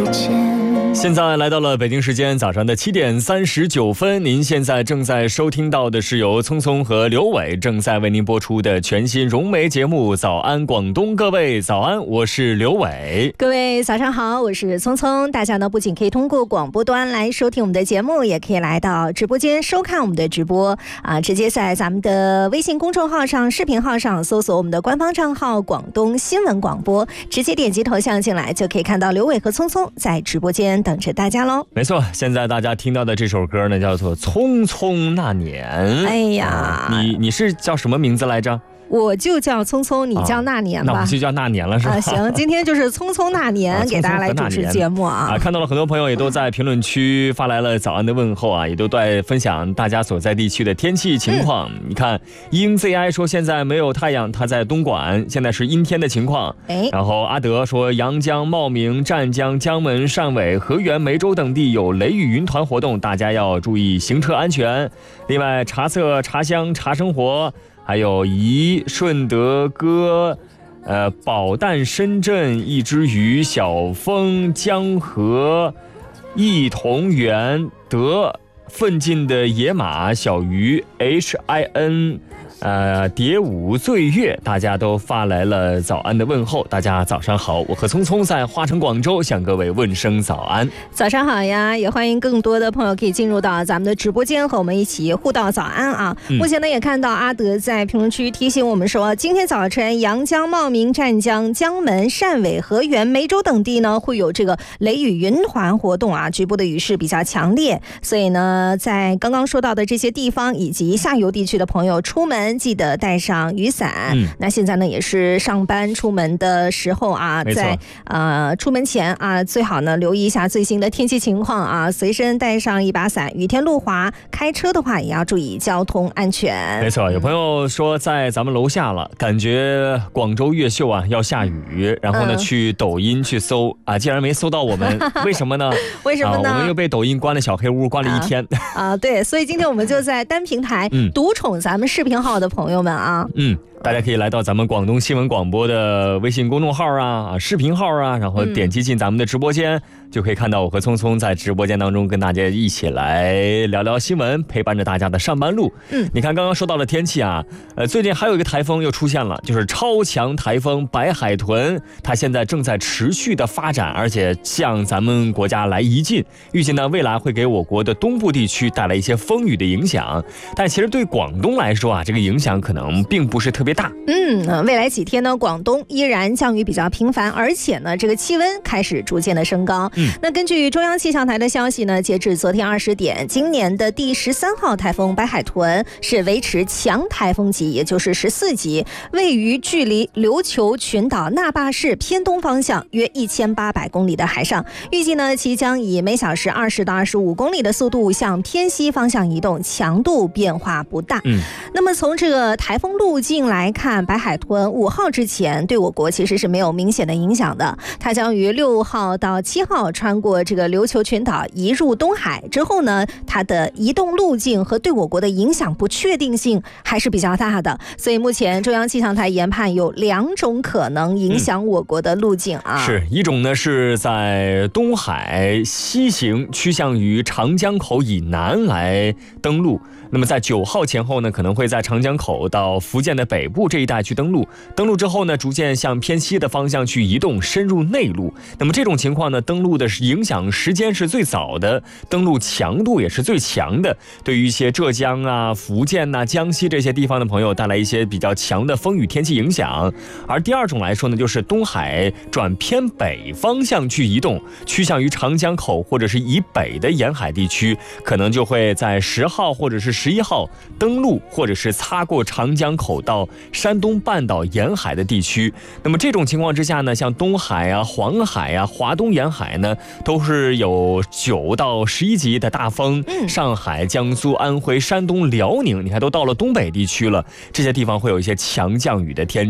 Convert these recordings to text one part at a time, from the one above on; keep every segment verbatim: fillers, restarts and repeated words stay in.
现在来到了北京时间早上的七点三十九分，您现在正在收听到的是由聪聪和刘伟正在为您播出的全新融媒节目《早安广东》。各位早安，我是刘伟。 各位早上好，我是聪聪。大家呢不仅可以通过广播端来收听我们的节目，也可以来到直播间收看我们的直播啊！直接在咱们的微信公众号上、视频号上搜索我们的官方账号“广东新闻广播”，直接点击头像进来，就可以看到刘伟和聪聪在直播间等着大家喽。 没错，现在大家听到的这首歌呢，叫做《匆匆那年》。 哎呀， 啊、你你是叫什么名字来着？ 我就叫聪聪，你叫那年吧。 啊、那我就叫那年了，是吧？ 啊，行，今天就是匆匆那年、啊、给大家来主持节目啊。 啊，看到了很多朋友也都在评论区发来了早安的问候啊，也都在分享大家所在地区的天气情况。嗯、你看，英 Z I 说现在没有太阳，他在东莞，现在是阴天的情况。哎，然后阿德说阳江、茂名、湛江、江门、汕尾、河源、梅州等地有雷雨云团活动，大家要注意行车安全。另外，茶色、茶香、茶生活。还有宜顺德歌，呃，宝诞深圳一只鱼，小丰江河，益同源德奋进的野马小鱼 H I N。呃，蝶舞醉月，大家都发来了早安的问候。大家早上好，我和聪聪在花城广州向各位问声早安。 早上好呀，也欢迎更多的朋友可以进入到咱们的直播间和我们一起互道早安啊。嗯、目前呢也看到阿德在评论区提醒我们说，今天早晨阳江、茂名、湛江、江门、汕尾、河源、梅州等地呢会有这个雷雨云团活动啊，局部的雨势比较强烈，所以呢在刚刚说到的这些地方以及下游地区的朋友出门记得带上雨伞。嗯、那现在呢也是上班出门的时候啊，在呃出门前啊，最好呢留意一下最新的天气情况啊，随身带上一把伞。雨天路滑，开车的话也要注意交通安全。 没错，有朋友说在咱们楼下了，感觉广州越秀啊要下雨，然后呢、嗯、去抖音去搜啊，竟然没搜到我们，为什么呢？ 为什么呢、 啊？我们又被抖音关了小黑屋，关了一天啊, 啊对，所以今天我们就在单平台独宠咱们视频号的朋友们啊， 嗯，大家可以来到咱们广东新闻广播的微信公众号啊、视频号啊，然后点击进咱们的直播间，嗯、就可以看到我和聪聪在直播间当中跟大家一起来聊聊新闻，陪伴着大家的上班路。嗯，你看刚刚说到了天气啊，呃，最近还有一个台风又出现了，就是超强台风白海豚，它现在正在持续的发展，而且向咱们国家来移近，预计呢未来会给我国的东部地区带来一些风雨的影响，但其实对广东来说啊，这个影响可能并不是特别大。 嗯，未来几天呢，广东依然降雨比较频繁，而且呢，这个气温开始逐渐的升高。嗯，那根据中央气象台的消息呢，截至昨天二十点，今年的第十三号台风白海豚是维持强台风级，也就是十四级，位于距离琉球群岛那霸市偏东方向约一千八百公里的海上，预计呢，其将以每小时二十到二十五公里的速度向偏西方向移动，强度变化不大。嗯，那么从这个台风路径来看，白海豚五号之前对我国其实是没有明显的影响的，它将于六号到七号穿过这个琉球群岛移入东海之后呢，它的移动路径和对我国的影响不确定性还是比较大的，所以目前中央气象台研判有两种可能影响我国的路径啊， 嗯、是一种呢是在东海西行，趋向于长江口以南来登陆。那么在九号前后呢，可能会在长江口到福建的北部这一带去登陆，登陆之后呢，逐渐向偏西的方向去移动，深入内陆。那么这种情况呢，登陆的影响时间是最早的，登陆强度也是最强的，对于一些浙江啊、福建啊、江西这些地方的朋友带来一些比较强的风雨天气影响。而第二种来说呢，就是东海转偏北方向去移动，趋向于长江口或者是以北的沿海地区，可能就会在十号或者是十一号登陆，或者是擦过长江口到山东半岛沿海的地区。那么这种情况之下呢，像东海啊、黄海啊、华东沿海呢，都是有九到十一级的大风。嗯、上海、江苏、安徽、山东、辽宁，你看都到了东北地区了，这些地方会有一些强降雨的天气。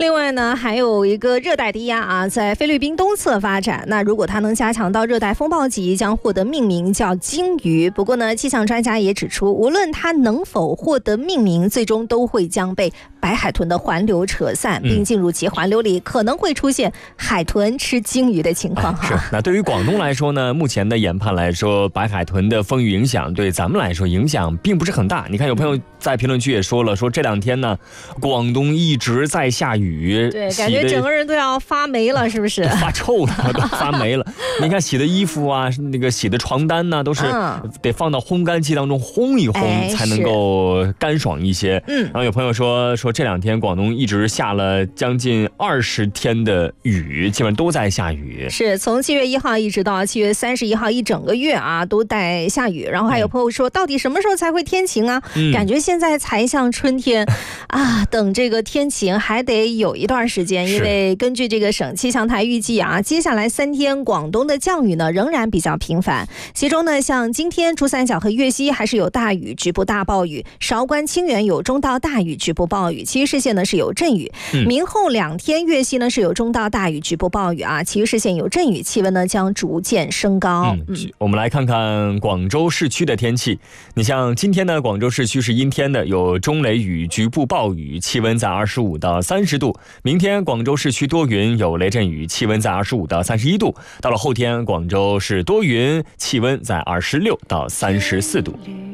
另外呢，还有一个热带低压啊，在菲律宾东侧发展。那如果它能加强到热带风暴级，将获得命名叫鲸鱼。不过呢，气象专家也指出，无论它能否获得命名，最终都会将被白海豚的环流扯散，并进入其环流里，可能会出现海豚吃鲸鱼的情况哈。 是。那对于广东来说呢，目前的研判来说，白海豚的风雨影响对咱们来说影响并不是很大。你看，有朋友在评论区也说了，说这两天呢，广东一直在下雨， 对，感觉整个人都要发霉了，是不是？ 发臭了，都发霉了。你看洗的衣服啊，那个洗的床单呢、啊，都是得放到烘干机当中烘一烘，哎、才能够干爽一些。嗯，然后有朋友说说这两天广东一直下了将近二十天的雨，基本都在下雨。 是从七月一号一直到七月三十一号一整个月啊，都在下雨。然后还有朋友说，到底什么时候才会天晴啊？嗯、感觉现在才像春天啊，等这个天晴还得有一段时间，因为根据这个省气象台预计啊，接下来三天广东的降雨呢仍然比较频繁，其中呢像今天珠三角和粤西还是有大雨，局部大暴雨；韶关、清远有中到大雨，局部暴雨；其余市县呢是有阵雨。嗯、明后两天粤西呢是有中到大雨，局部暴雨啊，其余市县有阵雨，气温呢将逐渐升高。 嗯嗯、我们来看看广州市区的天气。你像今天呢，广州市区是阴天的，有中雷雨，局部暴雨，气温在二十五到三十度。明天广州市区多云，有雷阵雨，气温在二十五到三十一度。到了后天，广州是多云，气温在二十六到三十四度。